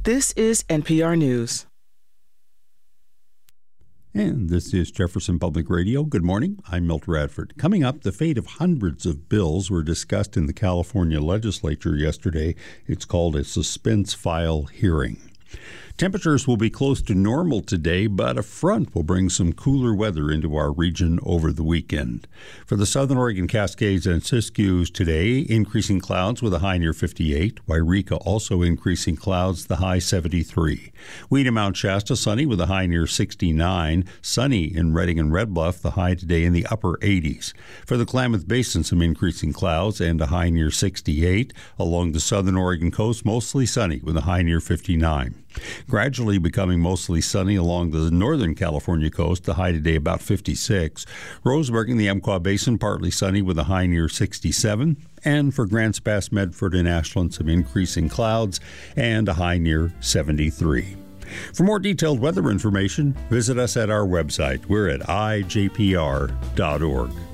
This is NPR News. And this is Jefferson Public Radio. Good morning. I'm Milt Radford. Coming up, the fate of hundreds of bills were discussed in the California legislature yesterday. It's called a suspense file hearing. Temperatures will be close to normal today, but a front will bring some cooler weather into our region over the weekend. For the Southern Oregon Cascades and Siskiyous today, increasing clouds with a high near 58. Wairika also increasing clouds, the high 73. Weed and Mount Shasta sunny with a high near 69. Sunny in Redding and Red Bluff, the high today in the upper 80s. For the Klamath Basin, some increasing clouds and a high near 68. Along the Southern Oregon coast, mostly sunny with a high near 59. Gradually becoming mostly sunny along the northern California coast, the high today about 56. Roseburg in the Umpqua Basin, partly sunny with a high near 67. And for Grants Pass, Medford, and Ashland, some increasing clouds and a high near 73. For more detailed weather information, visit us at our website. We're at ijpr.org.